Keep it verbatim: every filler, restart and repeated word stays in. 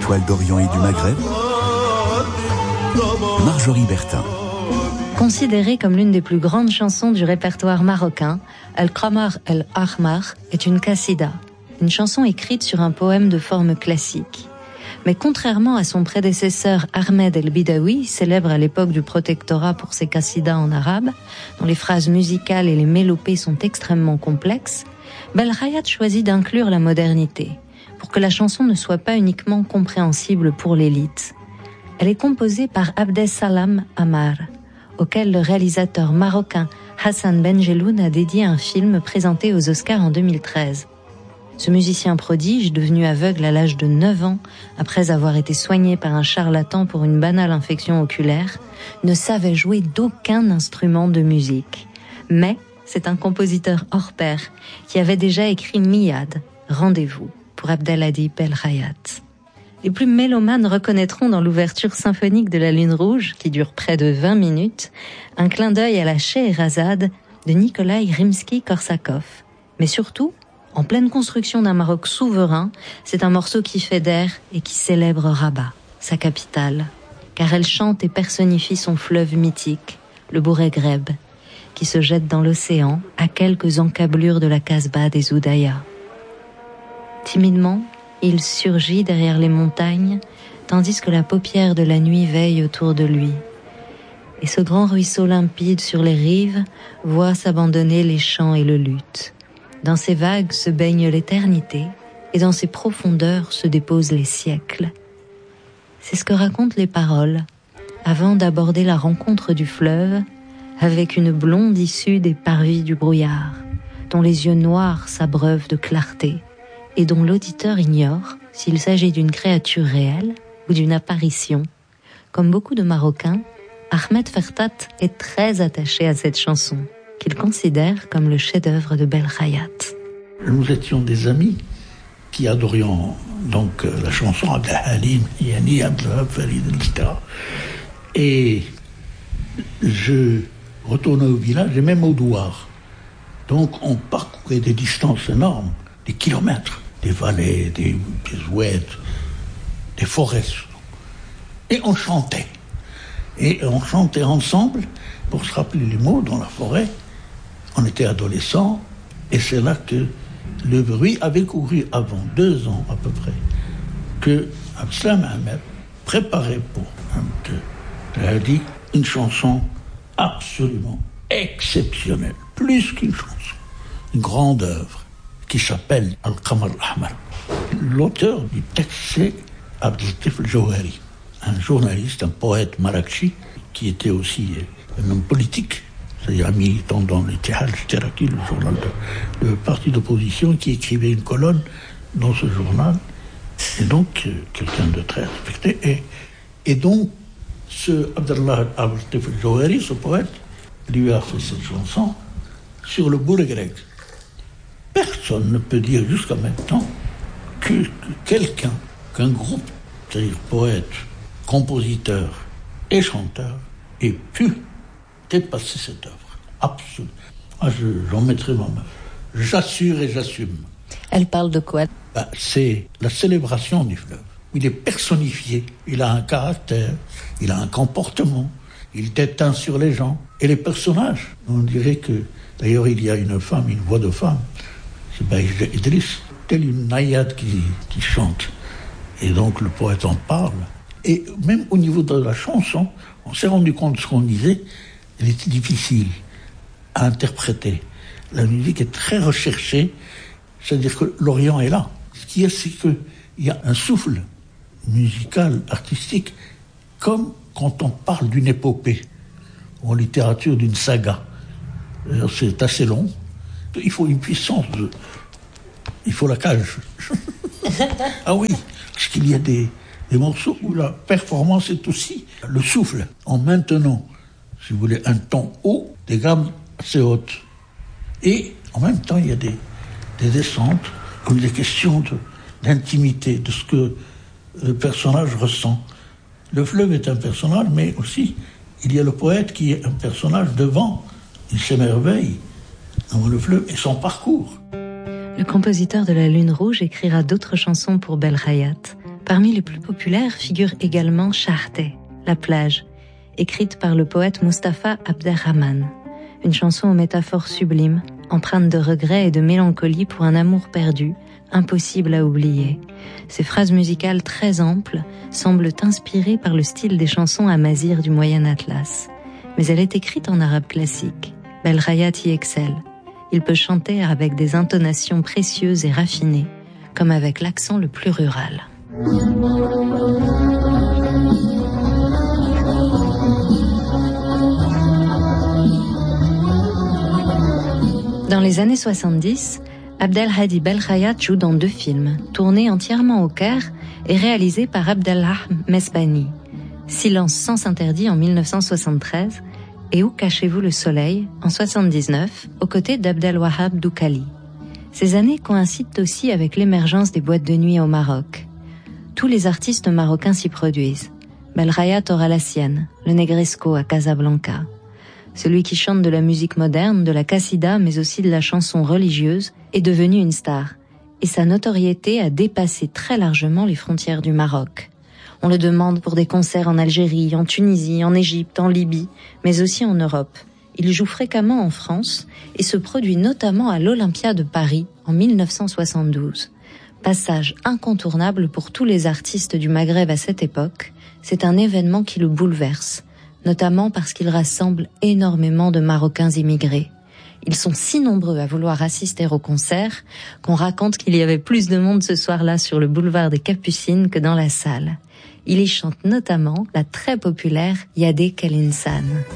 étoiles d'Orient et du Maghreb, Marjorie Bertin. Considérée comme l'une des plus grandes chansons du répertoire marocain, Al-Qamar al-Ahmar est une qassida, une chanson écrite sur un poème de forme classique. Mais contrairement à son prédécesseur Ahmed el-Bidawi, célèbre à l'époque du protectorat pour ses qassidas en arabe, dont les phrases musicales et les mélopées sont extrêmement complexes, Belkhayat choisit d'inclure la modernité, pour que la chanson ne soit pas uniquement compréhensible pour l'élite. Elle est composée par Abdessalam Amar, auquel le réalisateur marocain Hassan Benjeloun a dédié un film présenté aux Oscars en deux mille treize. Ce musicien prodige, devenu aveugle à l'âge de neuf ans, après avoir été soigné par un charlatan pour une banale infection oculaire, ne savait jouer d'aucun instrument de musique. Mais c'est un compositeur hors pair qui avait déjà écrit Miyad, Rendez-vous, pour Abdelhadi Belkhayat. Les plus mélomanes reconnaîtront dans l'ouverture symphonique de la Lune Rouge, qui dure près de vingt minutes, un clin d'œil à la Scheherazade de Nikolai Rimsky-Korsakov. Mais surtout, en pleine construction d'un Maroc souverain, c'est un morceau qui fait d'air et qui célèbre Rabat, sa capitale, car elle chante et personnifie son fleuve mythique, le Bouregreb, qui se jette dans l'océan à quelques encablures de la Casbah des Oudaya. Timidement, il surgit derrière les montagnes, tandis que la paupière de la nuit veille autour de lui. Et ce grand ruisseau limpide sur les rives voit s'abandonner les chants et le luth. Dans ces vagues se baigne l'éternité, et dans ces profondeurs se déposent les siècles. C'est ce que racontent les paroles, avant d'aborder la rencontre du fleuve, avec une blonde issue des parvis du brouillard, dont les yeux noirs s'abreuvent de clarté, et dont l'auditeur ignore s'il s'agit d'une créature réelle ou d'une apparition. Comme beaucoup de Marocains, Ahmed Fertat est très attaché à cette chanson, qu'il considère comme le chef-d'œuvre de Belkhayat. Nous étions des amis qui adorions donc la chanson Abdel Halim, Yani, Abdelhab, Farid, et cetera. Et je retournais au village et même au douar. Donc on parcourait des distances énormes, des kilomètres, des vallées, des, des oueds, des forêts. Et on chantait. Et on chantait ensemble pour se rappeler les mots dans la forêt. On était adolescents, et c'est là que le bruit avait couru avant deux ans à peu près, que Abdeslam Ahmed préparait pour Abdelhadi une chanson absolument exceptionnelle, plus qu'une chanson, une grande œuvre qui s'appelle Al-Qamar al-Ahmar. L'auteur du texte, c'est Abdelatif al-Jawhari, un journaliste, un poète marakchi, qui était aussi un homme politique, c'est-à-dire un militant dans le Ittihad al-Ishtiraki, le journal de, de parti d'opposition, qui écrivait une colonne dans ce journal, et donc quelqu'un de très respecté. Et, et donc, ce Abdallah Abdelatif al-Jawhari, ce poète, lui a fait cette chanson sur le Bouregreg. Personne ne peut dire jusqu'à maintenant que, que quelqu'un, qu'un groupe, c'est-à-dire poète, compositeur et chanteur, ait pu dépasser cette œuvre. Absolument. Ah, je, j'en mettrai ma main. J'assure et j'assume. Elle parle de quoi ? Ben, c'est la célébration du fleuve. Il est personnifié, il a un caractère, il a un comportement, il déteint sur les gens. Et les personnages, on dirait que, d'ailleurs il y a une femme, une voix de femme, c'est Baïja Idriss, telle une naïade qui, qui chante. Et donc le poète en parle. Et même au niveau de la chanson, on s'est rendu compte de ce qu'on disait, elle était difficile à interpréter. La musique est très recherchée, c'est-à-dire que l'Orient est là. Ce qu'il y a, c'est qu'il y a un souffle musical, artistique, comme quand on parle d'une épopée, ou en littérature d'une saga. Alors, c'est assez long. Il faut une puissance de... Il faut la cage. Ah oui, parce qu'il y a des, des morceaux où la performance est aussi le souffle, en maintenant, si vous voulez, un ton haut, des gammes assez hautes. Et en même temps, il y a des, des descentes, où il est question de, d'intimité, de ce que le personnage ressent. Le fleuve est un personnage, mais aussi, il y a le poète qui est un personnage devant. Il s'émerveille devant le fleuve et son parcours. Le compositeur de la Lune Rouge écrira d'autres chansons pour Belkhayat, Parmi les plus populaires figure également Charté, la plage, écrite par le poète Mustapha Abderrahman. Une chanson aux métaphores sublimes, empreinte de regret et de mélancolie pour un amour perdu, impossible à oublier. Ces phrases musicales très amples semblent inspirées par le style des chansons amazighes du Moyen Atlas. Mais elle est écrite en arabe classique. Belkhayat y excelle. Il peut chanter avec des intonations précieuses et raffinées, comme avec l'accent le plus rural. Dans les années soixante-dix, Abdelhadi Belkhayat joue dans deux films, tournés entièrement au Caire et réalisés par Abdellah Mesbani. Silence sans interdit en mille neuf cent soixante-treize et Où cachez-vous le soleil en soixante-dix-neuf, aux côtés d'Abdelwahab Doukali. Ces années coïncident aussi avec l'émergence des boîtes de nuit au Maroc. Tous les artistes marocains s'y produisent. Belkhayat aura la sienne, le Negresco à Casablanca. Celui qui chante de la musique moderne, de la qassida, mais aussi de la chanson religieuse, est devenu une star. Et sa notoriété a dépassé très largement les frontières du Maroc. On le demande pour des concerts en Algérie, en Tunisie, en Égypte, en Libye, mais aussi en Europe. Il joue fréquemment en France et se produit notamment à l'Olympia de Paris en mille neuf cent soixante-douze. Passage incontournable pour tous les artistes du Maghreb à cette époque, c'est un événement qui le bouleverse, notamment parce qu'il rassemble énormément de Marocains immigrés. Ils sont si nombreux à vouloir assister au concert qu'on raconte qu'il y avait plus de monde ce soir-là sur le boulevard des Capucines que dans la salle. Il y chante notamment la très populaire Yadek El Insan.